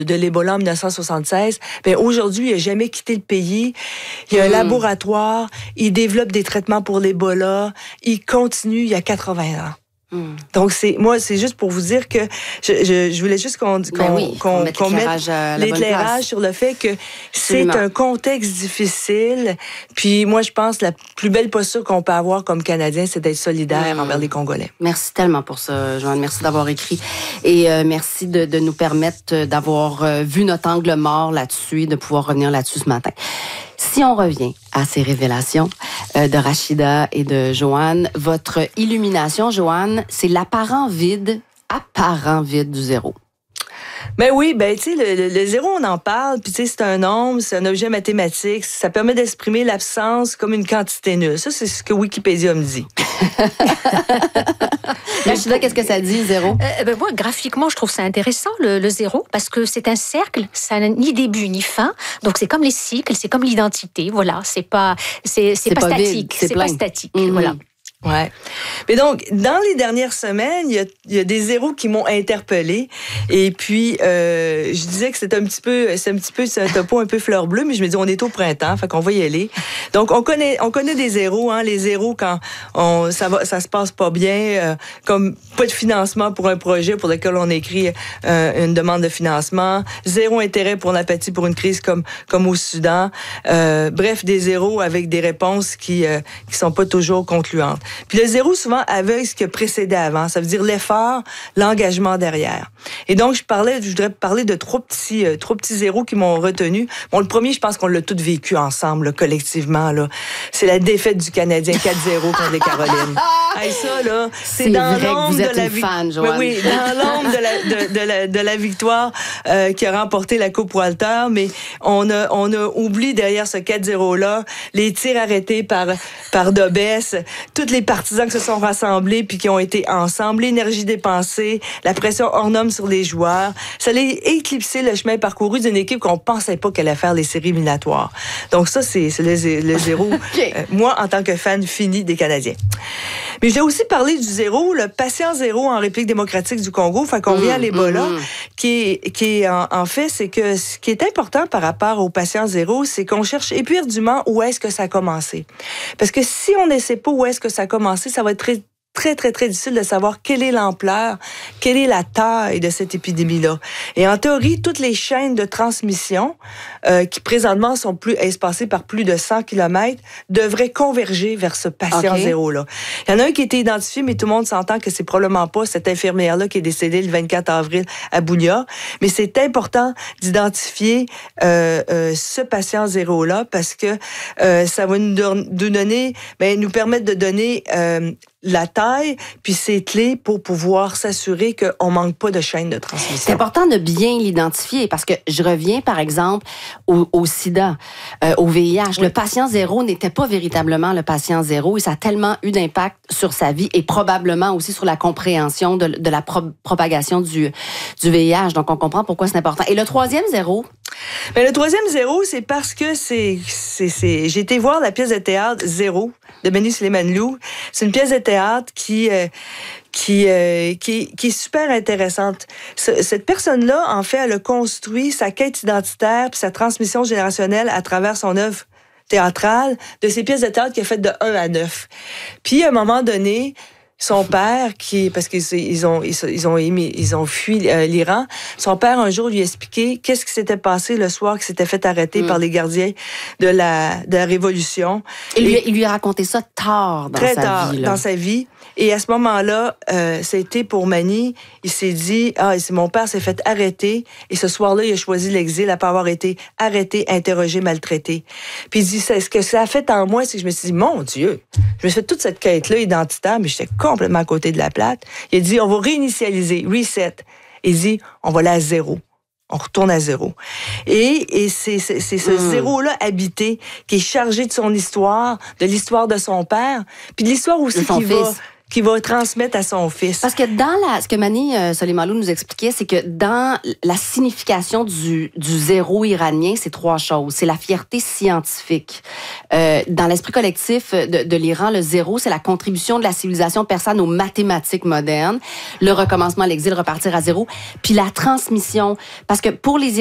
de l'Ebola en 1976, ben aujourd'hui, il n'a jamais quitté le pays. Il y a un laboratoire, il développe des traitements pour l'Ebola, il continue il y a 80 ans. Donc, c'est juste pour vous dire que je voulais juste qu'on mette l'éclairage sur le fait que c'est un contexte difficile. Puis moi, je pense que la plus belle posture qu'on peut avoir comme Canadien, c'est d'être solidaire envers les Congolais. Merci tellement pour ça, Joanne. Merci d'avoir écrit. Et merci de nous permettre d'avoir vu notre angle mort là-dessus et de pouvoir revenir là-dessus ce matin. Si on revient à ces révélations de Rachida et de Joanne, votre illumination, Joanne, c'est apparent vide du zéro. Ben oui, ben tu sais, le zéro, on en parle, puis tu sais, c'est un nombre, c'est un objet mathématique, ça permet d'exprimer l'absence comme une quantité nulle. Ça, c'est ce que Wikipédia me dit. Rachida, qu'est-ce que ça dit, zéro? Ben moi, graphiquement, je trouve ça intéressant, le zéro, parce que c'est un cercle, ça n'a ni début ni fin, donc c'est comme les cycles, c'est comme l'identité, voilà, c'est pas statique, c'est pas statique, voilà. Ouais. Mais donc, dans les dernières semaines, il y a des zéros qui m'ont interpellée. Et puis, je disais que c'est un topo un peu fleur bleue, mais je me dis, on est au printemps, fait qu'on va y aller. Donc, on connaît des zéros, hein, les zéros quand ça se passe pas bien, comme pas de financement pour un projet pour lequel on écrit une demande de financement, zéro intérêt pour l'apathie pour une crise comme au Soudan. Bref, des zéros avec des réponses qui sont pas toujours concluantes. Puis le zéro, souvent, aveugle ce qui a précédé avant. Ça veut dire l'effort, l'engagement derrière. Et donc, je voudrais parler de trois petits zéros qui m'ont retenu. Bon, le premier, je pense qu'on l'a tous vécu ensemble, là, collectivement, là. C'est la défaite du Canadien 4-0 contre les Carolines. Hey, ça, là, c'est dans l'ombre de la victoire. Oui, dans l'ombre de la victoire qui a remporté la Coupe Walter, mais on a oublié derrière ce 4-0-là les tirs arrêtés par Dobès, toutes les partisans qui se sont rassemblés puis qui ont été ensemble, l'énergie dépensée, la pression hors norme sur les joueurs. Ça a éclipsé le chemin parcouru d'une équipe qu'on pensait pas qu'elle allait faire les séries éliminatoires. Donc ça, c'est le zéro. Okay. Moi, en tant que fan fini des Canadiens. Mais je vais aussi parler du zéro, le patient zéro en République démocratique du Congo. Fait qu'on vient à l'Ebola, qui est en fait, c'est que ce qui est important par rapport au patient zéro, c'est qu'on cherche éperdument où est-ce que ça a commencé. Parce que si on ne sait pas où est-ce que ça a commencé, ça va être très difficile de savoir quelle est l'ampleur, quelle est la taille de cette épidémie-là. Et en théorie, toutes les chaînes de transmission qui présentement sont espacées par plus de 100 km devraient converger vers ce patient zéro-là. Il y en a un qui a été identifié, mais tout le monde s'entend que c'est probablement pas cette infirmière-là qui est décédée le 24 avril à Bunia. Mais c'est important d'identifier ce patient zéro-là parce que ça va nous permettre de donner la taille, puis ses clés pour pouvoir s'assurer qu'on manque pas de chaîne de transmission. C'est important de bien l'identifier parce que je reviens, par exemple, au sida, au VIH. Oui. Le patient zéro n'était pas véritablement le patient zéro et ça a tellement eu d'impact sur sa vie et probablement aussi sur la compréhension de la propagation du VIH. Donc, on comprend pourquoi c'est important. Et le troisième zéro? Ben, le troisième zéro, c'est parce que j'ai été voir la pièce de théâtre Zéro de Benny Slimane-Lou. C'est une pièce de théâtre qui est super intéressante. Cette personne-là, en fait, elle a construit sa quête identitaire puis sa transmission générationnelle à travers son œuvre théâtrale de ces pièces de théâtre qu'il a faites de 1 à 9. Puis, à un moment donné, son père, parce qu'ils ont fui l'Iran, son père un jour lui a expliqué qu'est-ce qui s'était passé le soir qu'il s'était fait arrêter par les gardiens de la Révolution. Et il lui a raconté ça tard dans sa vie. Et à ce moment-là, c'était pour Manny, il s'est dit, mon père s'est fait arrêter, et ce soir-là, il a choisi l'exil après avoir été arrêté, interrogé, maltraité. Puis il dit, ce que ça a fait en moi, c'est que je me suis dit, mon Dieu, je me suis fait toute cette quête-là identitaire, mais j'étais complètement à côté de la plaque. Il a dit, on va réinitialiser, reset. Il dit, on va aller à zéro. On retourne à zéro. Et c'est ce zéro-là habité qui est chargé de son histoire, de l'histoire de son père, puis de l'histoire aussi qu'il va transmettre à son fils. Parce que ce que Mani Soleimanlou nous expliquait, c'est que dans la signification du zéro iranien, c'est 3 choses. C'est la fierté scientifique. Dans l'esprit collectif de l'Iran, le zéro, c'est la contribution de la civilisation persane aux mathématiques modernes, le recommencement, l'exil, repartir à zéro, puis la transmission. Parce que pour les